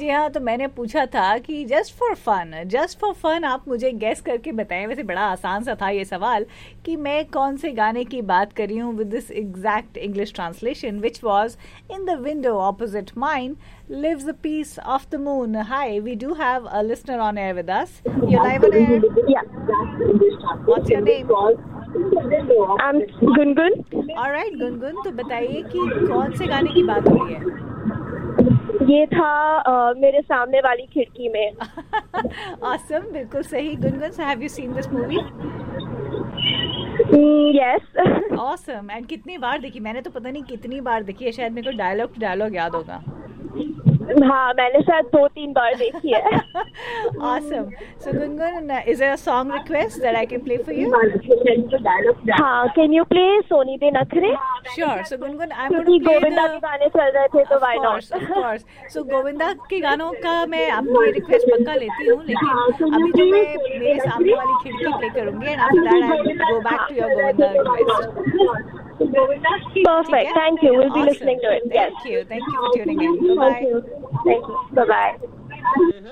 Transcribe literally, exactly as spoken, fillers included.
जी हाँ, तो मैंने पूछा था कि just for fun just for fun आप मुझे गेस करके बताएं, वैसे बड़ा आसान सा था ये सवाल, कि मैं कौन से गाने की बात कर रही हूँ with this exact English translation which was in the window opposite mine lives a piece of the moon. Hi, we do have a listener on air with us. You're live on air. Yeah. What's your name? I'm Gungun. All right, Gungun, तो बताइए कि कौन से गाने की बात हो रही है? ये था uh, मेरे सामने वाली खिड़की में. Awesome, बिल्कुल सही. Gungun, so have you seen this movie? Mm, yes. Awesome. And कितनी बार देखी? मैंने तो पता नहीं कितनी बार देखी है, शायद मेरे को डायलॉग डायलॉग याद होगा. हाँ, मैंने शायद दो तीन बार देखी है. Awesome. So Gungun, is there a song request that I can play for you? हाँ, can you play सोनी दे नखरे? Sure. So Gungun, I'm going to play Govinda के गाने चल रहे थे तो why not? Of course. So Govinda के गानों का मैं आपकी रिक्वेस्ट पक्का लेती हूँ, लेकिन अभी जो मैं मेरे सामने वाली खिड़की प्ले करूँगी and after that I will go back to your Govinda request. Perfect. Thank you. We'll be Awesome. listening to it. Yes. Thank you. Thank you for tuning in. Bye bye. Thank you. Thank you. Bye bye.